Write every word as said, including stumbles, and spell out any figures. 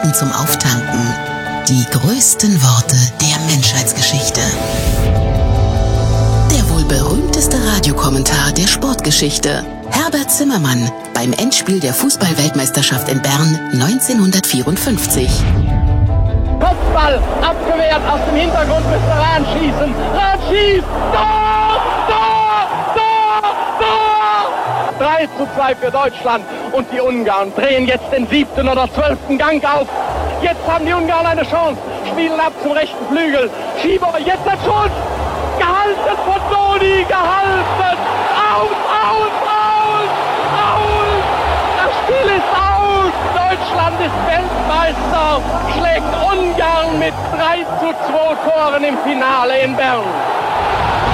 Minuten zum Auftanken. Die größten Worte der Menschheitsgeschichte. Der wohl berühmteste Radiokommentar der Sportgeschichte. Herbert Zimmermann beim Endspiel der Fußball-Weltmeisterschaft in Bern neunzehnhundertvierundfünfzig. Kopfball abgewehrt, aus dem Hintergrund müsste Rahn schießen. Rahn schießt! Tor! Tor! Tor! Tor! drei zu zwei für Deutschland. Und die Ungarn drehen jetzt den siebten oder zwölften Gang auf. Jetzt haben die Ungarn eine Chance. Spielen ab zum rechten Flügel. Schieber, jetzt der Schuss! Gehalten von Doni! Gehalten! Aus! Aus! Aus! Aus! Das Spiel ist aus! Deutschland ist Weltmeister! Schlägt Ungarn mit drei zu zwei Toren im Finale in Bern.